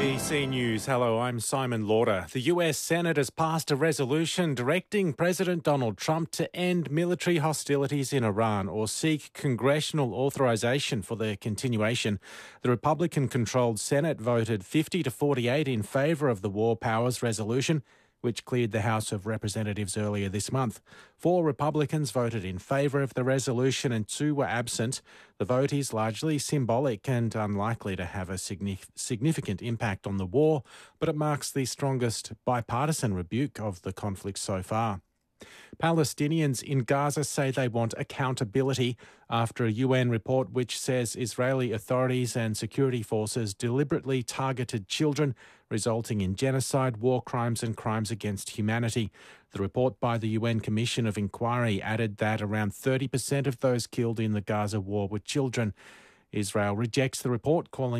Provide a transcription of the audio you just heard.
ABC News. Hello, I'm Simon Lauder. The US Senate has passed a resolution directing President Donald Trump to end military hostilities in Iran or seek congressional authorization for their continuation. The Republican-controlled Senate voted 50 to 48 in favour of the War Powers resolution, which cleared the House of Representatives earlier this month. 4 Republicans voted in favour of the resolution and 2 were absent. The vote is largely symbolic and unlikely to have a significant impact on the war, but it marks the strongest bipartisan rebuke of the conflict so far. Palestinians in Gaza say they want accountability after a UN report which says Israeli authorities and security forces deliberately targeted children, resulting in genocide, war crimes and crimes against humanity. The report by the UN Commission of Inquiry added that around 30% of those killed in the Gaza war were children. Israel rejects the report, calling